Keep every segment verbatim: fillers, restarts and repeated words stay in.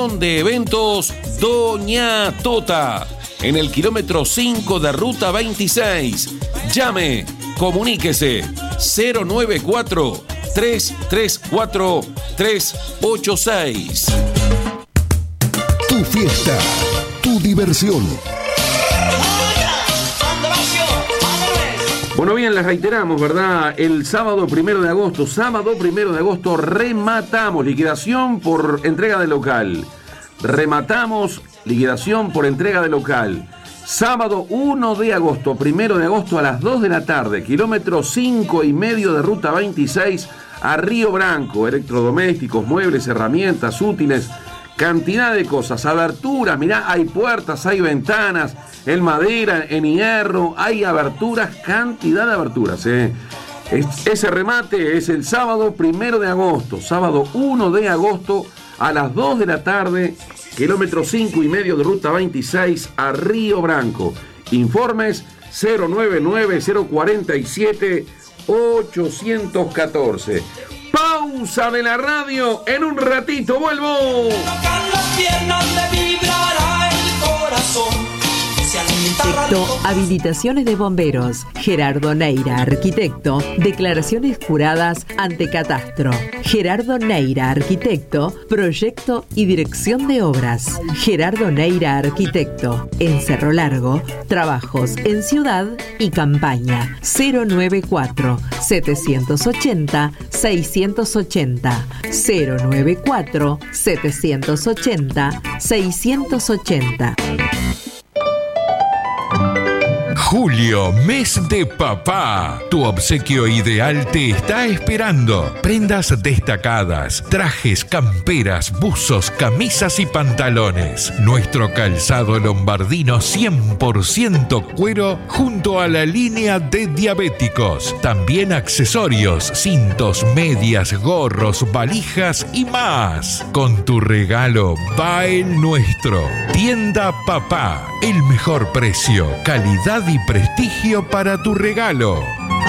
Salón de Eventos Doña Tota, en el kilómetro cinco de Ruta veintiséis. Llame, comuníquese cero nueve cuatro, tres tres cuatro, tres ocho seis. Tu fiesta, tu diversión. Bueno, bien, les reiteramos, ¿verdad? El sábado primero de agosto, sábado primero de agosto, rematamos liquidación por entrega de local. Rematamos liquidación por entrega de local. Sábado uno de agosto, primero de agosto a las dos de la tarde, kilómetro cinco y medio de Ruta veintiséis a Río Branco. Electrodomésticos, muebles, herramientas útiles, cantidad de cosas. Aberturas, mirá, hay puertas, hay ventanas, en madera, en hierro, hay aberturas, cantidad de aberturas. ¿eh? Es, ese remate es el sábado primero de agosto, sábado uno de agosto a las dos de la tarde, kilómetro cinco y medio de Ruta veintiséis a Río Branco. Informes cero nueve nueve, cero cuatro siete, ocho uno cuatro. Pausa de la radio, en un ratito vuelvo. Tocar las piernas le vibrará el corazón. Arquitecto, habilitaciones de bomberos. Gerardo Neira, arquitecto. Declaraciones juradas ante catastro. Gerardo Neira, arquitecto. Proyecto y dirección de obras. Gerardo Neira, arquitecto. En Cerro Largo, trabajos en ciudad y campaña. cero nueve cuatro, setecientos ochenta, seiscientos ochenta. cero nueve cuatro, setecientos ochenta, seiscientos ochenta. Julio, mes de papá. Tu obsequio ideal te está esperando. Prendas destacadas, trajes, camperas, buzos, camisas y pantalones. Nuestro calzado lombardino cien por ciento cuero junto a la línea de diabéticos. También accesorios, cintos, medias, gorros, valijas y más. Con tu regalo va el nuestro. Tienda Papá. El mejor precio, calidad y prestigio para tu regalo.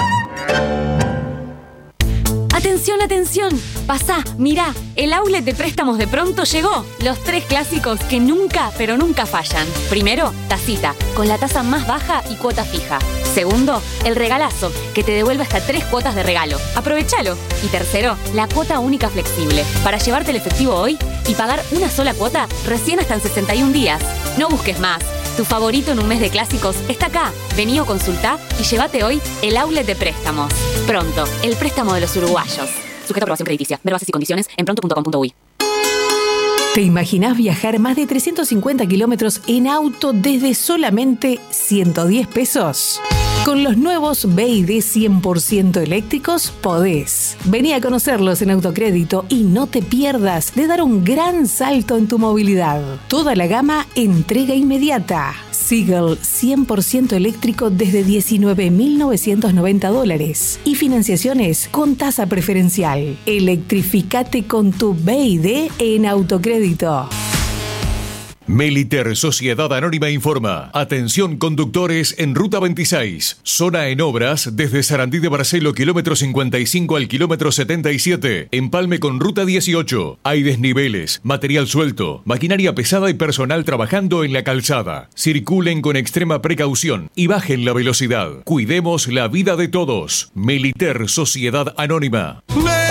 Atención, atención. Pasá, mirá, el outlet de préstamos de Pronto llegó. Los tres clásicos que nunca, pero nunca fallan. Primero, tacita, con la tasa más baja y cuota fija. Segundo, el regalazo, que te devuelve hasta tres cuotas de regalo. Aprovechalo. Y tercero, la cuota única flexible, para llevarte el efectivo hoy y pagar una sola cuota recién hasta en sesenta y un días. No busques más. Tu favorito en un mes de clásicos está acá. Vení o consultá y llévate hoy el outlet de préstamos. Pronto, el préstamo de los uruguayos. Sujeto a aprobación crediticia. Ver bases y condiciones en pronto punto com punto uy. ¿Te imaginás viajar más de trescientos cincuenta kilómetros en auto desde solamente ciento diez pesos? Con los nuevos B y D cien por ciento eléctricos podés. Vení a conocerlos en Autocrédito y no te pierdas de dar un gran salto en tu movilidad. Toda la gama entrega inmediata. Seagull cien por ciento eléctrico desde diecinueve mil novecientos noventa dólares y financiaciones con tasa preferencial. Electrificate con tu B y D en Autocrédito. Meliter Sociedad Anónima informa. Atención conductores en Ruta veintiséis. Zona en obras desde Sarandí de Barcelo, kilómetro cincuenta y cinco al kilómetro setenta y siete. Empalme con Ruta dieciocho. Hay desniveles, material suelto, maquinaria pesada y personal trabajando en la calzada. Circulen con extrema precaución y bajen la velocidad. Cuidemos la vida de todos. Meliter Sociedad Anónima.